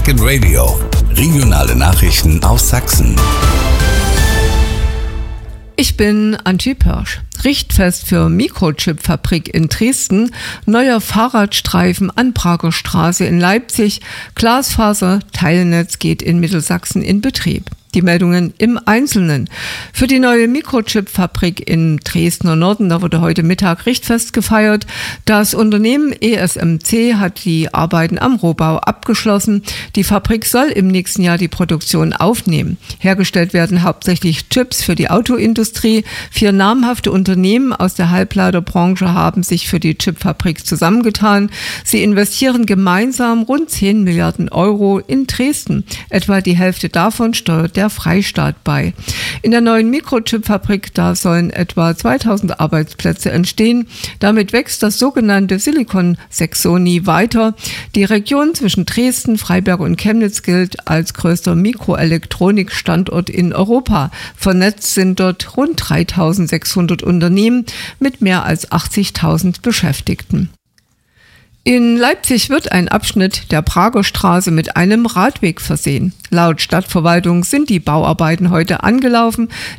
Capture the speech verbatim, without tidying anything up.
Second Radio. Regionale Nachrichten aus Sachsen. Ich bin Antje Pörsch. Richtfest für Mikrochip-Fabrik in Dresden, neuer Fahrradstreifen an Prager Straße in Leipzig, Glasfaser-Teilnetz geht in Mittelsachsen in Betrieb. Die Meldungen im Einzelnen. Für die neue Mikrochip-Fabrik im Dresdner Norden, da wurde heute Mittag Richtfest gefeiert. Das Unternehmen E S M C hat die Arbeiten am Rohbau abgeschlossen. Die Fabrik soll im nächsten Jahr die Produktion aufnehmen. Hergestellt werden hauptsächlich Chips für die Autoindustrie. Vier namhafte Unternehmen aus der Halbleiterbranche haben sich für die Chipfabrik zusammengetan. Sie investieren gemeinsam rund zehn Milliarden Euro in Dresden. Etwa die Hälfte davon steuert der Freistaat bei. In der neuen Mikrochip-Fabrik, da sollen etwa zweitausend Arbeitsplätze entstehen. Damit wächst das sogenannte Silicon Saxony weiter. Die Region zwischen Dresden, Freiberg und Chemnitz gilt als größter Mikroelektronikstandort in Europa. Vernetzt sind dort rund dreitausendsechshundert Unternehmen mit mehr als achtzigtausend Beschäftigten. In Leipzig wird ein Abschnitt der Prager Straße mit einem Radweg versehen. Laut Stadtverwaltung sind die Bauarbeiten heute angelaufen.